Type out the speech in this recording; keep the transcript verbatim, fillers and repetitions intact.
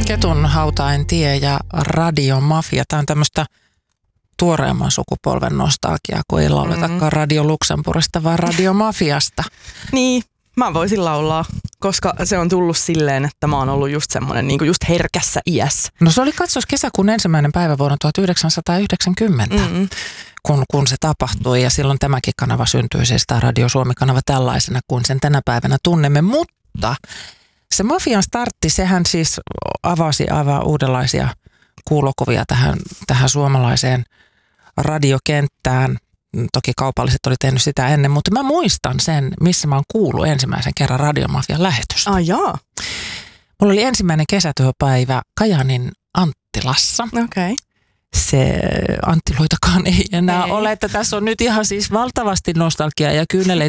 Ketun hautain tie ja radiomafia. Tämä on tämmöistä tuoreemman sukupolven nostalgiaa, kun ei lauletakaan mm-hmm. Radio Luxemburgista, vaan radiomafiasta. Niin, mä voisin laulaa, koska se on tullut silleen, että mä oon ollut just semmoinen niin kuin just herkässä iässä. No se oli katsos kesäkuun ensimmäinen päivä vuonna tuhatyhdeksänsataayhdeksänkymmentä, mm-hmm. kun, kun se tapahtui. Ja silloin tämäkin kanava syntyi, siis tämä Radio Suomi-kanava tällaisena, kun sen tänä päivänä tunnemme. Mutta se mafian startti, sehän siis avasi aivan uudenlaisia kuulokuvia tähän, tähän suomalaiseen radiokenttään. Toki kaupalliset oli tehnyt sitä ennen, mutta mä muistan sen, missä mä oon kuullut ensimmäisen kerran Radiomafian lähetystä. Ah jaa. Mulla oli ensimmäinen kesätyöpäivä Kajaanin Anttilassa. Okei. Okay. Se Anttiloitakaan ei enää ei. ole, että tässä on nyt ihan siis valtavasti nostalgiaa ja kyyneleitä